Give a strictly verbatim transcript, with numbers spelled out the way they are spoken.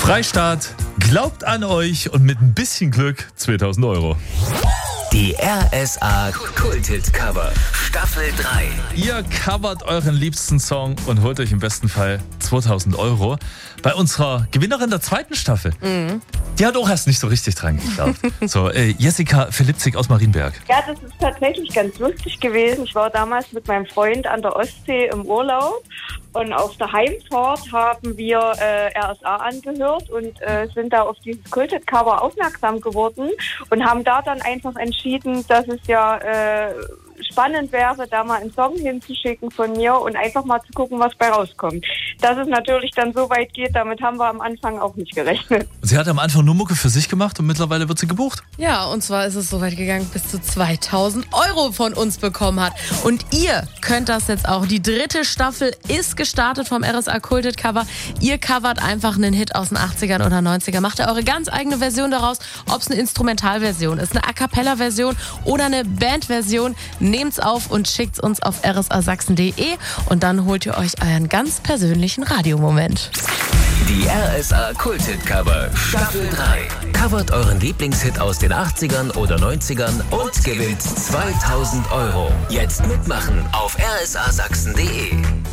Freistaat, glaubt an euch und mit ein bisschen Glück zweitausend Euro. Die R S A Kulthit Cover Staffel drei. Ihr covert euren liebsten Song und holt euch im besten Fall zweitausend Euro. Bei unserer Gewinnerin der zweiten Staffel, mhm. die hat auch erst nicht so richtig dran geglaubt. So, äh, Jessica Philippzig aus Marienberg. Ja, das ist tatsächlich ganz lustig gewesen. Ich war damals mit meinem Freund an der Ostsee im Urlaub und auf der Heimfahrt haben wir äh, R S A angehört und äh, sind da auf dieses Kulthit Cover aufmerksam geworden und haben da dann einfach entschieden, dass es ja äh, spannend wäre, da mal einen Song hinzuschicken von mir und einfach mal zu gucken, was bei rauskommt. Dass es natürlich dann so weit geht, damit haben wir am Anfang auch nicht gerechnet. Sie hat am Anfang nur Mucke für sich gemacht und mittlerweile wird sie gebucht. Ja, und zwar ist es so weit gegangen, bis zu zweitausend Euro von uns bekommen hat. Und ihr könnt das jetzt auch. Die dritte Staffel ist gestartet vom R S A Kulthit Cover. Ihr covert einfach einen Hit aus den achtzigern oder neunzigern. Macht ihr eure ganz eigene Version daraus, ob es eine Instrumentalversion ist, eine A-Cappella-Version oder eine Bandversion. Nehmt's auf und schickt's uns auf r s a sachsen punkt d e und dann holt ihr euch euren ganz persönlichen Radiomoment. Die R S A Kulthit Cover Staffel drei. Covert euren Lieblingshit aus den achtzigern oder neunzigern und gewinnt zweitausend Euro. Jetzt mitmachen auf r s a sachsen punkt d e.